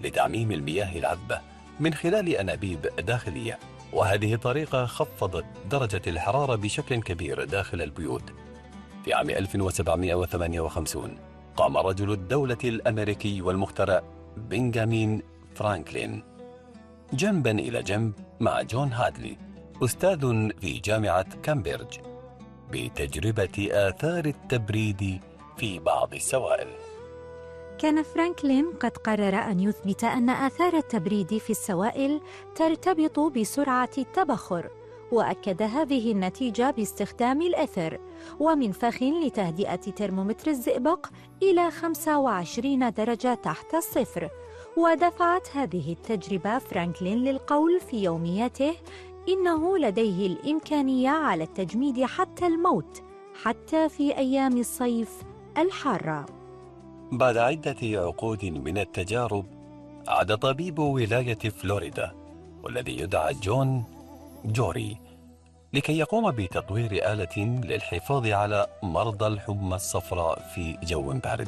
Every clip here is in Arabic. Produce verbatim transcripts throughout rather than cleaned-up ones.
لتعميم المياه العذبة من خلال أنابيب داخلية، وهذه الطريقة خفضت درجة الحرارة بشكل كبير داخل البيوت. في عام ألف وسبعمائة وثمانية وخمسين قام رجل الدولة الأمريكي والمخترع بنجامين فرانكلين جنبا إلى جنب مع جون هادلي أستاذ في جامعة كامبريدج بتجربة آثار التبريد في بعض السوائل. كان فرانكلين قد قرر أن يثبت أن آثار التبريد في السوائل ترتبط بسرعة التبخر، وأكد هذه النتيجة باستخدام الإثر ومنفخ لتهدئة ترمومتر الزئبق إلى خمسة وعشرين درجة تحت الصفر. ودفعت هذه التجربة فرانكلين للقول في يومياته إنه لديه الإمكانية على التجميد حتى الموت، حتى في أيام الصيف الحارة. بعد عدة عقود من التجارب، عاد طبيب ولاية فلوريدا والذي يدعى جون جوري لكي يقوم بتطوير آلة للحفاظ على مرضى الحمى الصفراء في جو بارد.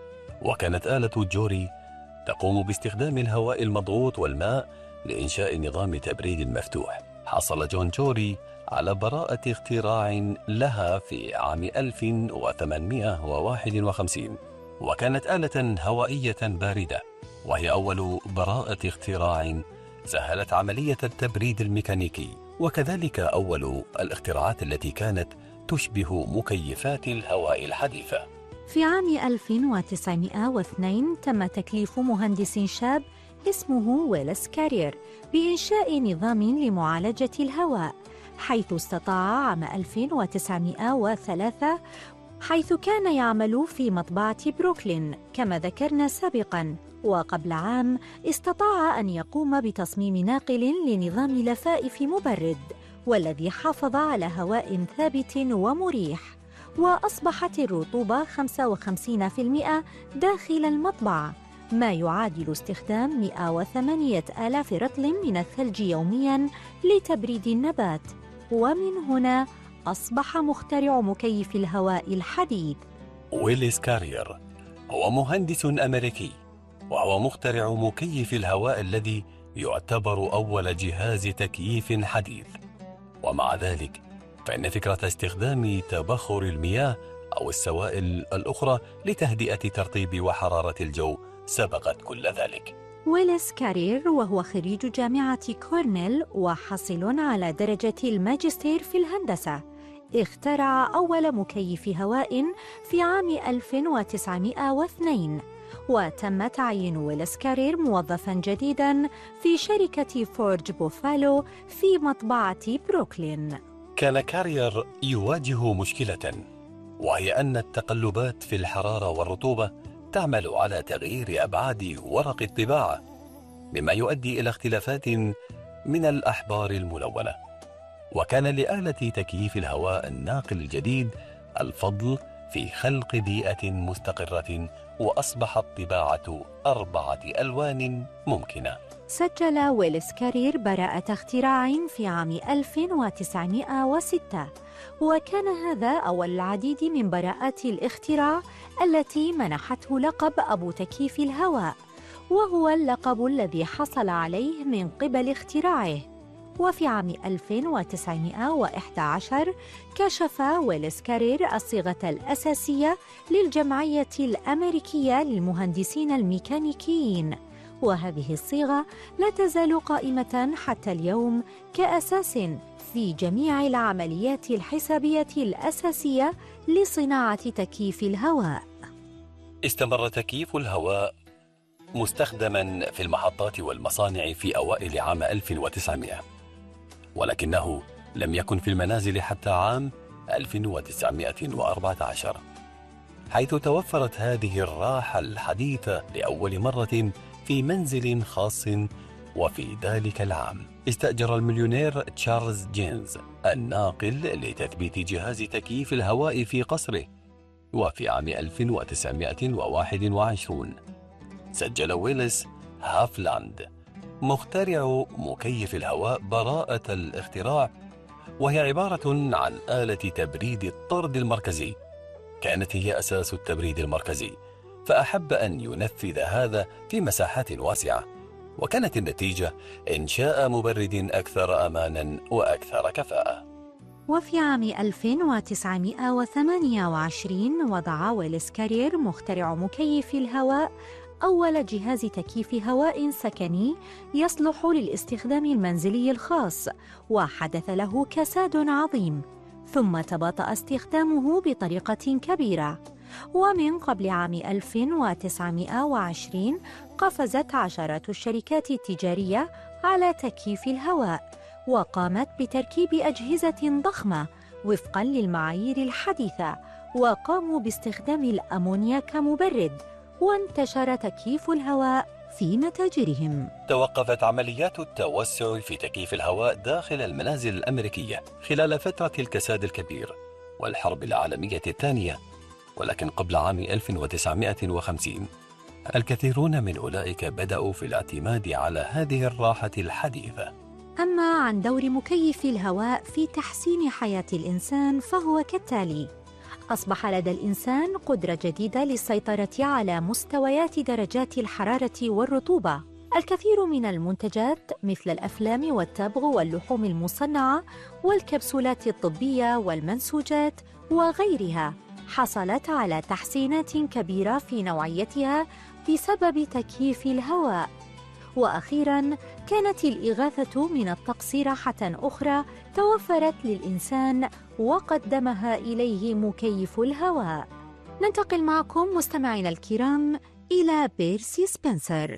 وكانت آلة جوري تقوم باستخدام الهواء المضغوط والماء لإنشاء نظام تبريد مفتوح. حصل جون جوري على براءة اختراع لها في عام ألف وثمانمائة وواحد وخمسين، وكانت آلة هوائية باردة، وهي أول براءة اختراع سهلت عملية التبريد الميكانيكي، وكذلك أول الاختراعات التي كانت تشبه مكيفات الهواء الحديثة. في عام ألف وتسعمائة واثنين تم تكليف مهندس شاب اسمه ويلس كارير بإنشاء نظام لمعالجة الهواء، حيث استطاع عام ألف وتسعمائة وثلاثة، حيث كان يعمل في مطبعة بروكلين كما ذكرنا سابقاً، وقبل عام استطاع أن يقوم بتصميم ناقل لنظام لفائف مبرد والذي حافظ على هواء ثابت ومريح. وأصبحت الرطوبة خمسة وخمسين بالمئة داخل المطبعة، ما يعادل استخدام مئة وثمانية آلاف رطل من الثلج يومياً لتبريد النبات. ومن هنا أصبح مخترع مكيف الهواء الحديث. ويلس كارير هو مهندس أمريكي، وهو مخترع مكيف الهواء الذي يعتبر أول جهاز تكييف حديث. ومع ذلك فإن فكرة استخدام تبخر المياه أو السوائل الأخرى لتهدئة ترطيب وحرارة الجو سبقت كل ذلك. ويلس كارير وهو خريج جامعة كورنيل وحاصل على درجة الماجستير في الهندسة، اخترع أول مكيف هواء في عام ألف وتسعمائة واثنين، وتم تعيين ويلس كارير موظفاً جديداً في شركة فورج بوفالو في مطبعة بروكلين. كان كارير يواجه مشكلة، وهي أن التقلبات في الحرارة والرطوبة تعمل على تغيير أبعاد ورق الطباعة، مما يؤدي إلى اختلافات من الأحبار الملونة. وكان لآلة تكييف الهواء الناقل الجديد الفضل في خلق بيئة مستقرة، وأصبحت طباعة أربعة ألوان ممكنة. سجل ويلس كارير براءة اختراع في عام ألف وتسعمائة وستة، وكان هذا أول العديد من براءات الاختراع التي منحته لقب أبو تكييف الهواء، وهو اللقب الذي حصل عليه من قبل اختراعه. وفي عام ألف وتسعمائة وإحدى عشر كشف ويلس كارير الصيغة الأساسية للجمعية الأمريكية للمهندسين الميكانيكيين، وهذه الصيغة لا تزال قائمة حتى اليوم كأساس في جميع العمليات الحسابية الأساسية لصناعة تكييف الهواء. استمر تكييف الهواء مستخدماً في المحطات والمصانع في أوائل عام ألف وتسعمائة، ولكنه لم يكن في المنازل حتى عام ألف وتسعمائة وأربعة عشر، حيث توفرت هذه الراحة الحديثة لأول مرة في منزل خاص. وفي ذلك العام استأجر المليونير تشارلز جينز الناقل لتثبيت جهاز تكييف الهواء في قصره. وفي عام ألف وتسعمائة وواحد وعشرين سجل ويلس هافلاند مخترع مكيف الهواء براءة الاختراع، وهي عبارة عن آلة تبريد الطرد المركزي. كانت هي أساس التبريد المركزي فأحب أن ينفذ هذا في مساحات واسعة، وكانت النتيجة إنشاء مبرد أكثر أماناً وأكثر كفاءة. وفي عام ألف وتسعمائة وثمانية وعشرين وضع ويلس كارير مخترع مكيف الهواء أول جهاز تكييف هواء سكني يصلح للاستخدام المنزلي الخاص، وحدث له كساد عظيم، ثم تباطأ استخدامه بطريقة كبيرة. ومن قبل عام ألف وتسعمائة وعشرين قفزت عشرات الشركات التجارية على تكييف الهواء، وقامت بتركيب أجهزة ضخمة وفقاً للمعايير الحديثة، وقاموا باستخدام الأمونيا كمبرد، وانتشر تكييف الهواء في متاجرهم. توقفت عمليات التوسع في تكييف الهواء داخل المنازل الأمريكية خلال فترة الكساد الكبير والحرب العالمية الثانية، ولكن قبل عام ألف وتسعمائة وخمسين الكثيرون من أولئك بدأوا في الاعتماد على هذه الراحة الحديثة. أما عن دور مكيف الهواء في تحسين حياة الإنسان فهو كالتالي: أصبح لدى الإنسان قدرة جديدة للسيطرة على مستويات درجات الحرارة والرطوبة. الكثير من المنتجات مثل الأفلام والتبغ واللحوم المصنعة والكبسولات الطبية والمنسوجات وغيرها حصلت على تحسينات كبيرة في نوعيتها بسبب تكييف الهواء. وأخيراً كانت الإغاثة من الطقس راحة أخرى توفرت للإنسان وقدمها إليه مكيف الهواء. ننتقل معكم مستمعينا الكرام إلى بيرسي سبنسر.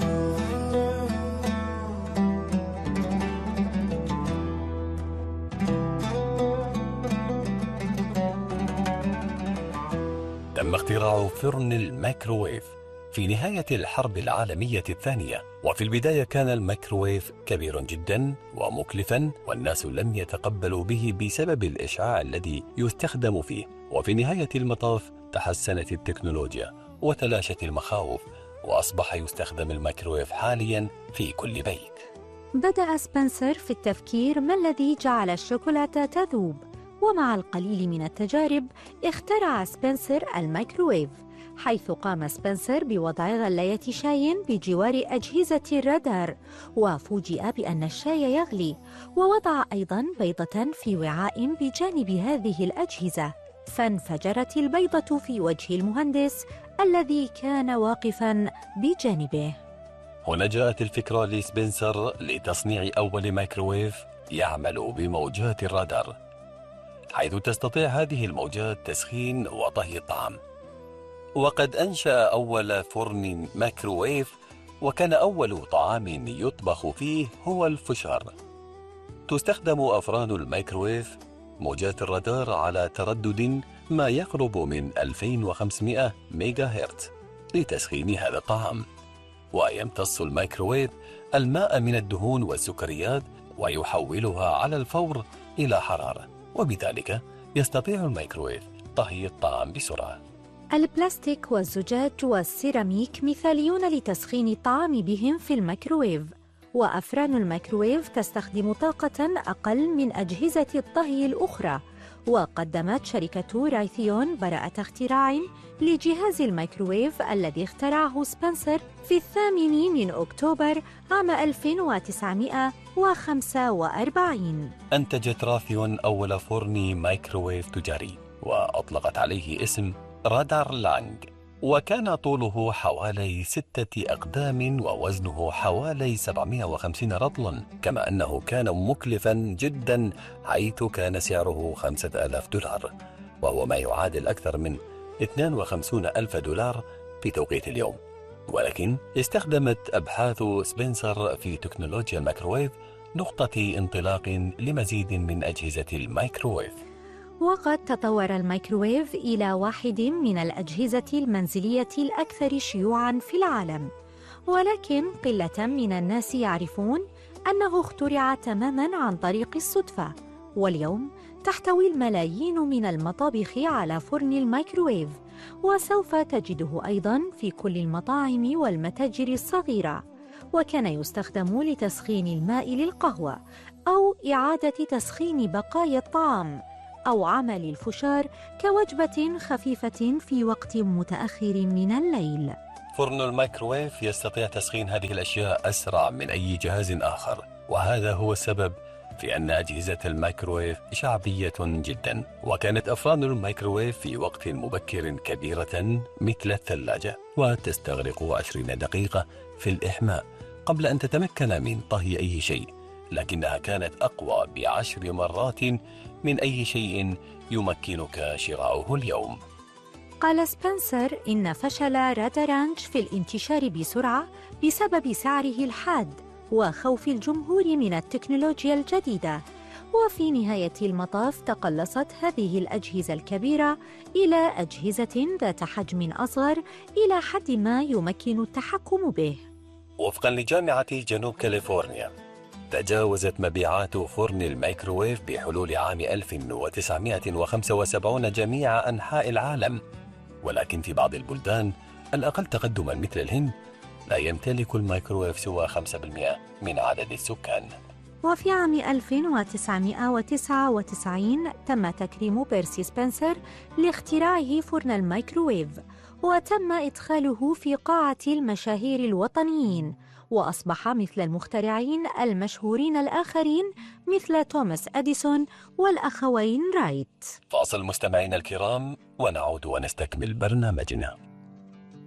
تم اختراع فرن الميكروويف في نهاية الحرب العالمية الثانية، وفي البداية كان الميكروويف كبير جدا ومكلفا، والناس لم يتقبلوا به بسبب الإشعاع الذي يستخدم فيه. وفي نهاية المطاف تحسنت التكنولوجيا وتلاشت المخاوف، وأصبح يستخدم الميكروويف حاليا في كل بيت. بدأ سبنسر في التفكير ما الذي جعل الشوكولاتة تذوب، ومع القليل من التجارب اخترع سبنسر الميكروويف، حيث قام سبنسر بوضع غلاية شاي بجوار أجهزة الرادار، وفوجئ بأن الشاي يغلي، ووضع أيضاً بيضة في وعاء بجانب هذه الأجهزة، فانفجرت البيضة في وجه المهندس الذي كان واقفاً بجانبه. هنا جاءت الفكرة لسبنسر لتصنيع أول ميكروويف يعمل بموجات الرادار، حيث تستطيع هذه الموجات تسخين وطهي الطعام. وقد أنشأ أول فرن ميكروويف، وكان أول طعام يطبخ فيه هو الفشار. تستخدم أفران الميكروويف موجات الرادار على تردد ما يقرب من ألفين وخمسمائة ميجا هرتز لتسخين هذا الطعام، ويمتص الميكروويف الماء من الدهون والسكريات ويحولها على الفور إلى حرارة، وبذلك يستطيع الميكروويف طهي الطعام بسرعة. البلاستيك والزجاج والسيراميك مثاليون لتسخين الطعام بهم في الميكروويف، وأفران الميكروويف تستخدم طاقة أقل من أجهزة الطهي الأخرى. وقدمت شركة رايثيون براءة اختراع لجهاز الميكروويف الذي اخترعه سبنسر في الثامن من أكتوبر عام ألف وتسعمائة وخمسة وأربعين. أنتجت رايثيون أول فرن ميكروويف تجاري، وأطلقت عليه اسم رادار لانج، وكان طوله حوالي ستة أقدام ووزنه حوالي سبعمائة وخمسين رطلا، كما أنه كان مكلفا جدا حيث كان سعره خمسة آلاف دولار، وهو ما يعادل أكثر من اثنين وخمسين ألف دولار في توقيت اليوم. ولكن استخدمت أبحاث سبنسر في تكنولوجيا الميكروويف نقطة انطلاق لمزيد من أجهزة الميكروويف. وقد تطور الميكروويف إلى واحد من الأجهزة المنزلية الأكثر شيوعاً في العالم، ولكن قلة من الناس يعرفون أنه اخترع تماماً عن طريق الصدفة. واليوم تحتوي الملايين من المطابخ على فرن الميكروويف، وسوف تجده أيضاً في كل المطاعم والمتاجر الصغيرة. وكان يستخدم لتسخين الماء للقهوة أو إعادة تسخين بقايا الطعام، أو عمل الفشار كوجبة خفيفة في وقت متأخر من الليل. فرن الميكروويف يستطيع تسخين هذه الأشياء أسرع من أي جهاز آخر، وهذا هو السبب في أن أجهزة الميكروويف شعبية جدا. وكانت أفران الميكروويف في وقت مبكر كبيرة مثل الثلاجة، وتستغرق عشرين دقيقة في الإحماء قبل أن تتمكن من طهي أي شيء، لكنها كانت أقوى بعشر مرات من أي شيء يمكنك شراؤه اليوم. قال سبنسر إن فشل رادارانج في الانتشار بسرعة بسبب سعره الحاد وخوف الجمهور من التكنولوجيا الجديدة، وفي نهاية المطاف تقلصت هذه الأجهزة الكبيرة إلى أجهزة ذات حجم أصغر إلى حد ما يمكن التحكم به. وفقا لجامعة جنوب كاليفورنيا، تجاوزت مبيعات فرن الميكروويف بحلول عام ألف وتسعمائة وخمسة وسبعين جميع أنحاء العالم، ولكن في بعض البلدان الأقل تقدما مثل الهند لا يمتلك الميكروويف سوى خمسة بالمئة من عدد السكان. وفي عام ألف وتسعمائة وتسعة وتسعين تم تكريم بيرسي سبنسر لاختراعه فرن الميكروويف، وتم إدخاله في قاعة المشاهير الوطنيين، وأصبح مثل المخترعين المشهورين الآخرين مثل توماس أديسون والأخوين رايت. فاصل مستمعينا الكرام ونعود ونستكمل برنامجنا.